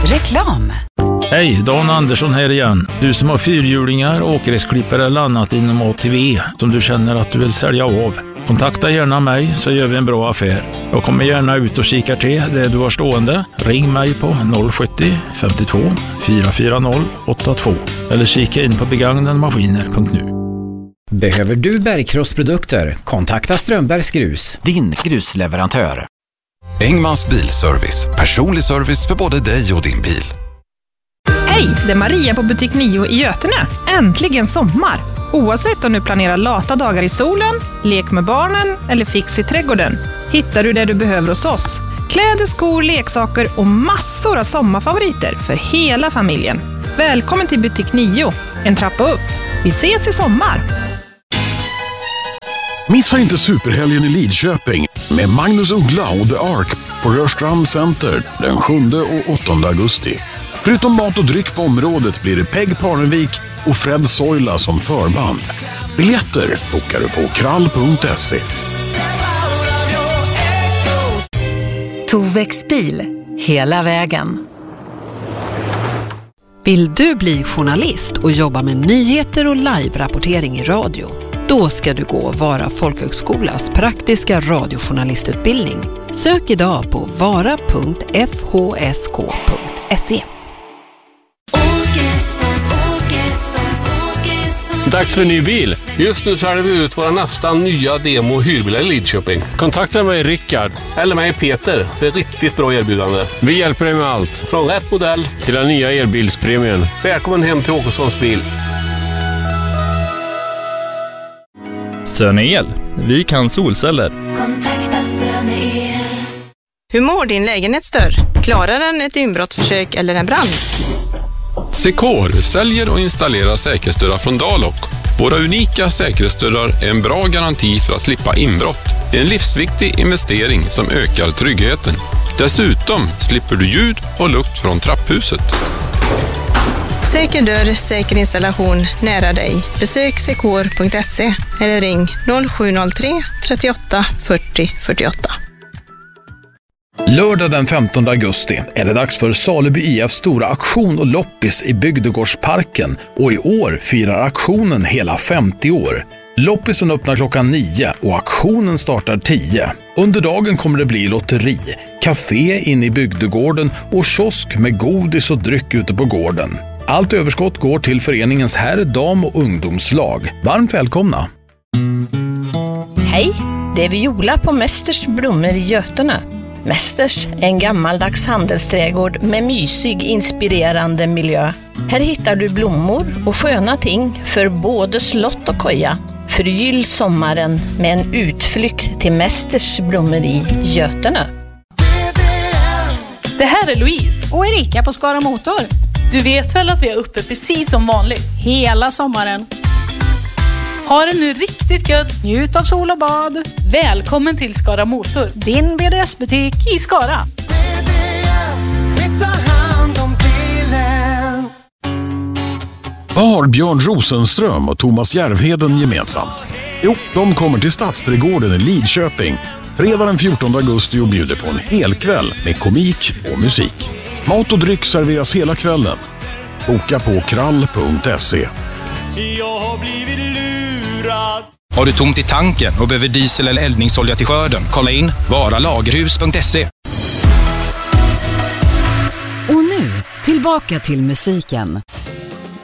Reklam. Hej, Dan Andersson här igen. Du som har fyrhjulingar, åkgräsklippare eller annat inom ATV som du känner att du vill sälja av. Kontakta gärna mig så gör vi en bra affär. Jag kommer gärna ut och kikar till det du har stående. Ring mig på 070 52 440 82 eller kika in på begagnadmaskiner.nu. Behöver du bergkrossprodukter? Kontakta Strömbergs Grus, din grusleverantör. Engmans bilservice. Personlig service för både dig och din bil. Hej, det är Maria på butik 9 i Götene. Äntligen sommar! Oavsett om du planerar lata dagar i solen, lek med barnen eller fix i trädgården, hittar du det du behöver hos oss. Kläder, skor, leksaker och massor av sommarfavoriter för hela familjen. Välkommen till butik 9, en trappa upp. Vi ses i sommar! Missa inte superhelgen i Lidköping med Magnus Uggla och The Ark på Rörstrand Center den 7 och 8 augusti. Förutom mat och dryck på området blir det Peg Parnevik och Fred Soila som förband. Biljetter bokar du på krall.se. Tovex bil, hela vägen. Vill du bli journalist och jobba med nyheter och live-rapportering i radio? Då ska du gå Vara folkhögskolas praktiska radiojournalistutbildning. Sök idag på vara.fhsk.se. Dags för en ny bil. Just nu säljer vi ut våra nästan nya demo- och hyrbilar i Lidköping. Kontakta mig Rickard. Eller mig Peter för ett riktigt bra erbjudande. Vi hjälper dig med allt. Från rätt modell till den nya elbilspremien. Välkommen hem till Åkessons bil. Sönel. Vi kan solceller. Kontakta Sönel. Hur mår din lägenhetsdörr? Klarar den ett inbrottsförsök eller en brand? Secor säljer och installerar säkerhetsdörrar från Dalok. Våra unika säkerhetsdörrar är en bra garanti för att slippa inbrott. En livsviktig investering som ökar tryggheten. Dessutom slipper du ljud och lukt från trapphuset. Säker dörr, säker installation nära dig. Besök secor.se eller ring 0703 38 40 48. Lördag den 15 augusti är det dags för Saleby IFs stora aktion och loppis i Bygdegårdsparken, och i år firar aktionen hela 50 år. Loppisen öppnar klockan 9 och aktionen startar 10. Under dagen kommer det bli lotteri, café inne i bygdegården och kiosk med godis och dryck ute på gården. Allt överskott går till föreningens herr-, dam- och ungdomslag. Varmt välkomna! Hej, det är Viola på Mästers blommor i Götene. Mästers är en gammaldags handelsträdgård med mysig, inspirerande miljö. Här hittar du blommor och sköna ting för både slott och koja. Förgyll sommaren med en utflykt till Mästers blommor i Götene. Det här är Louise och Erika på Skara Motor. Du vet väl att vi är uppe precis som vanligt hela sommaren. Ha det nu riktigt gött. Njut av sol och bad. Välkommen till Skara Motor, din BDS-butik i Skara. Vad har Björn Rosenström och Thomas Järvheden gemensamt? Jo, de kommer till Stadsträdgården i Lidköping fredag den 14 augusti och bjuder på en hel kväll med komik och musik. Mat och dryck serveras hela kvällen. Boka på krall.se. Jag har blivit lurad. Har du tomt i tanken och behöver diesel eller eldningsolja till skörden? Kolla in varalagerhus.se. Och nu, tillbaka till musiken.